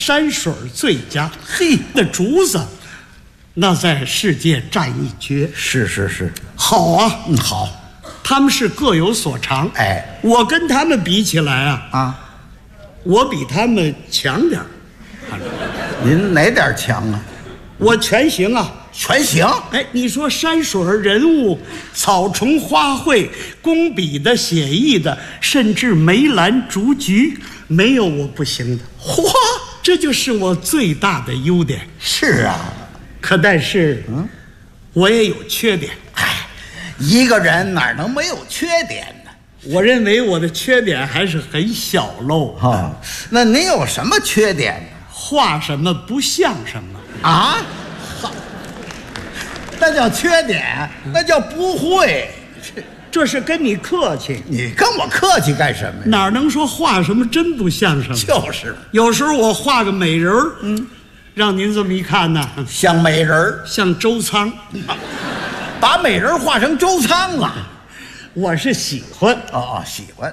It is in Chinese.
山水最佳。嘿，那竹子，那在世界占一绝。 是是是， 好啊， 好。 他们是各有所长。 哎， 我跟他们比起来啊，我比他们强点儿。 您哪点强啊？ 我全行啊。 全行。 哎，你说山水人物、草虫花卉、工笔的、写意的，甚至梅兰竹菊，没有我不行的。嚯，这就是我最大的优点。 是啊， 可但是，我也有缺点。 哎，一个人哪能没有缺点呢？ 我认为我的缺点还是很小喽。 那您有什么缺点呢？ 画什么不像什么啊？那叫缺点，那叫不会。 这是跟你客气。 你跟我客气干什么呀？ 哪能说画什么真不像什么？ 就是， 有时候我画个美人儿，让您这么一看呢， 像美人儿， 像周仓， 把美人画成周仓了。 我是喜欢。 喜欢。